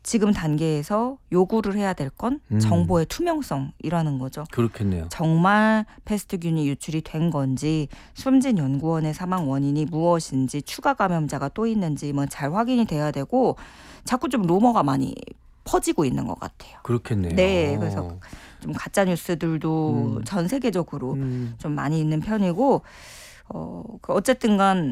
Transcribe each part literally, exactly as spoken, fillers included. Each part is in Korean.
지금 단계에서 요구를 해야 될 건 음. 정보의 투명성이라는 거죠. 그렇겠네요. 정말 패스트균이 유출이 된 건지, 숨진 연구원의 사망 원인이 무엇인지, 추가 감염자가 또 있는지 뭐 잘 확인이 돼야 되고, 자꾸 좀 루머가 많이 퍼지고 있는 것 같아요. 그렇겠네요. 네, 그래서 좀 가짜 뉴스들도 음. 전 세계적으로 음. 좀 많이 있는 편이고, 어, 그 어쨌든간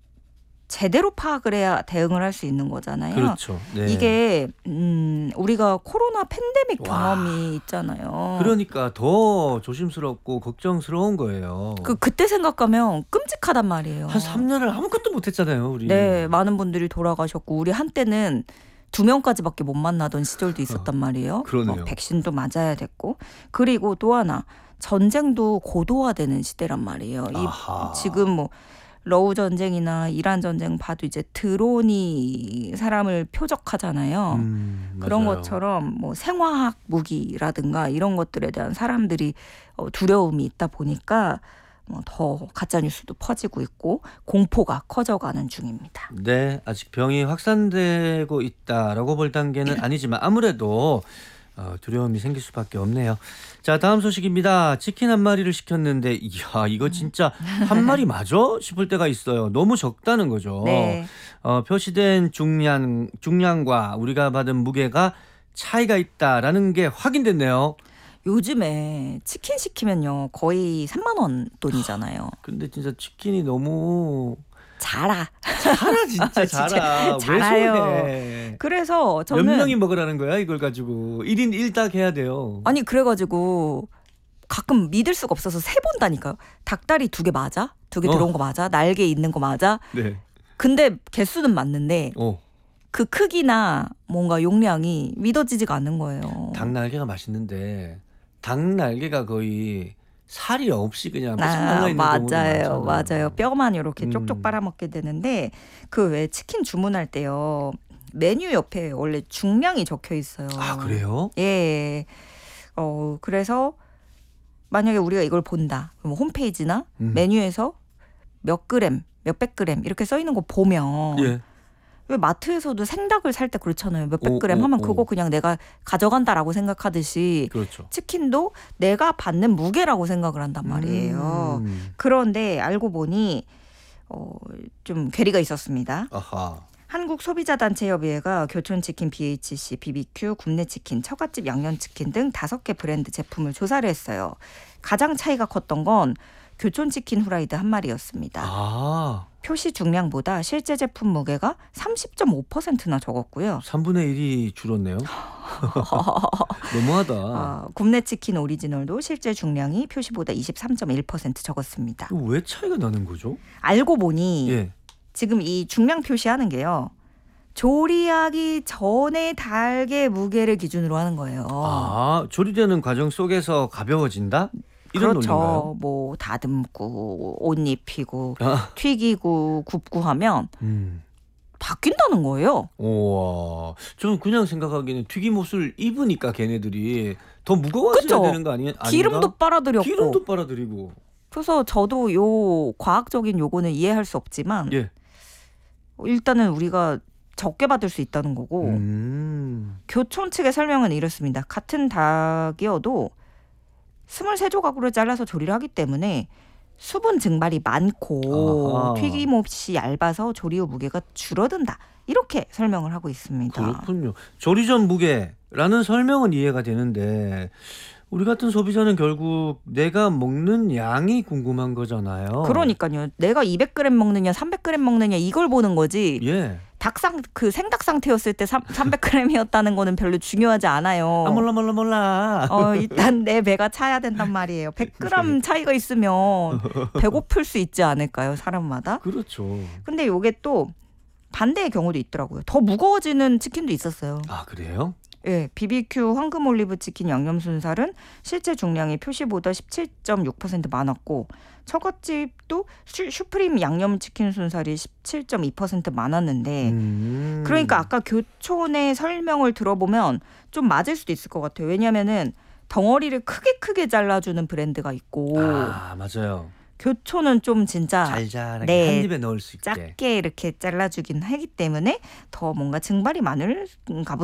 제대로 파악을 해야 대응을 할 수 있는 거잖아요. 그렇죠. 네. 이게 음, 우리가 코로나 팬데믹 와. 경험이 있잖아요. 그러니까 더 조심스럽고 걱정스러운 거예요. 그 그때 생각하면 끔찍하단 말이에요. 한 삼 년을 아무것도 못했잖아요, 우리. 네, 많은 분들이 돌아가셨고, 우리 한때는 두 명까지밖에 못 만나던 시절도 있었단 말이에요. 그러네요. 뭐 백신도 맞아야 됐고, 그리고 또 하나 전쟁도 고도화되는 시대란 말이에요. 이 아하. 지금 뭐 러우 전쟁이나 이란 전쟁 봐도 이제 드론이 사람을 표적하잖아요. 음, 그런 맞아요. 것처럼 뭐 생화학 무기라든가 이런 것들에 대한 사람들이 어, 두려움이 있다 보니까 뭐 더 가짜 뉴스도 퍼지고 있고 공포가 커져가는 중입니다. 네, 아직 병이 확산되고 있다라고 볼 단계는 아니지만 아무래도 어, 두려움이 생길 수밖에 없네요. 자, 다음 소식입니다. 치킨 한 마리를 시켰는데 이야, 이거 진짜 한 마리 맞아? 싶을 때가 있어요. 너무 적다는 거죠. 네. 어, 표시된 중량, 중량과 우리가 받은 무게가 차이가 있다라는 게 확인됐네요. 요즘에 치킨 시키면요 거의 삼만 원 돈이잖아요. 근데 진짜 치킨이 너무 자라. 자라 진짜 진짜 자라. 잘해요. 왜 소해? 그래서 몇 저는 명이 먹으라는 거야 이걸 가지고 일 인 일 닭 해야 돼요. 아니 그래가지고 가끔 믿을 수가 없어서 세 본다니까요. 닭다리 두 개 맞아? 두 개 어. 들어온 거 맞아? 날개 있는 거 맞아? 네. 근데 개수는 맞는데 어. 그 크기나 뭔가 용량이 믿어지지가 않는 거예요. 닭 날개가 맛있는데 닭 날개가 거의 살이 없이 그냥 아, 뽀송달라 있는 경우도 맞아요, 많잖아요. 맞아요. 뼈만 이렇게 음. 쪽쪽 빨아먹게 되는데 그 왜 치킨 주문할 때요 메뉴 옆에 원래 중량이 적혀 있어요. 아, 그래요? 예. 어 그래서 만약에 우리가 이걸 본다. 그럼 홈페이지나 음. 메뉴에서 몇 그램, 몇백 그램 이렇게 써 있는 거 보면 예. 왜 마트에서도 생닭을 살 때 그렇잖아요. 몇백 오, 그램 오, 하면 오. 그거 그냥 내가 가져간다라고 생각하듯이 그렇죠. 치킨도 내가 받는 무게라고 생각을 한단 말이에요. 음. 그런데 알고 보니 어, 좀 괴리가 있었습니다. 아하. 한국소비자단체협의회가 교촌치킨, 비에이치씨, 비비큐, 굽네치킨, 처갓집 양념치킨 등 다섯 개 브랜드 제품을 조사를 했어요. 가장 차이가 컸던 건 교촌치킨 후라이드 한 마리였습니다. 아. 표시 중량보다 실제 제품 무게가 삼십 점 오 퍼센트나 적었고요. 삼분의 일이 줄었네요. 너무하다. 어, 굽네치킨 오리지널도 실제 중량이 표시보다 이십삼 점 일 퍼센트 적었습니다. 이거 왜 차이가 나는 거죠? 알고 보니 예. 지금 이 중량 표시하는 게요. 조리하기 전에 닭의 무게를 기준으로 하는 거예요. 아, 조리되는 과정 속에서 가벼워진다? 이런 그렇죠. 논리인가요? 뭐 다듬고 옷 입히고 아. 튀기고 굽고 하면 음. 바뀐다는 거예요. 우와. 저는 그냥 생각하기에는 튀김옷을 입으니까 걔네들이 더 무거워져야 그쵸? 되는 거 아니, 아닌가? 기름도 빨아들였고. 기름도 빨아들이고. 그래서 저도 요 과학적인 요거는 이해할 수 없지만 예. 일단은 우리가 적게 받을 수 있다는 거고 음. 교촌 측의 설명은 이렇습니다. 같은 닭이어도 스물세 조각으로 잘라서 조리를 하기 때문에 수분 증발이 많고 아하. 튀김옷이 얇아서 조리 후 무게가 줄어든다. 이렇게 설명을 하고 있습니다. 그렇군요. 조리 전 무게라는 설명은 이해가 되는데 우리 같은 소비자는 결국 내가 먹는 양이 궁금한 거잖아요. 그러니까요. 내가 이백 그램 먹느냐 삼백 그램 먹느냐 이걸 보는 거지. 예. 닭상 그 생닭 상태였을 때 삼백 그램이었다는 거는 별로 중요하지 않아요. 아, 몰라 몰라 몰라. 어, 일단 내 배가 차야 된단 말이에요. 백 그램 차이가 있으면 배고플 수 있지 않을까요? 사람마다. 그렇죠. 근데 요게 또 반대의 경우도 있더라고요. 더 무거워지는 치킨도 있었어요. 아, 그래요? 예, 비비큐 황금 올리브 치킨 양념 순살은 실제 중량이 표시보다 십칠 점 육 퍼센트 많았고 처갓집도 슈, 슈프림 양념 치킨 순살이 십칠 점 이 퍼센트 많았는데 음. 그러니까 아까 교촌의 설명을 들어보면 좀 맞을 수도 있을 것 같아요. 왜냐면은 덩어리를 크게 크게 잘라주는 브랜드가 있고 아, 맞아요. 교촌은 좀 진짜 잘잘하게 네, 한 입에 넣을 수 있게. 작게 이렇게 잘라주긴 하기 때문에 더 뭔가 증발이 많을 가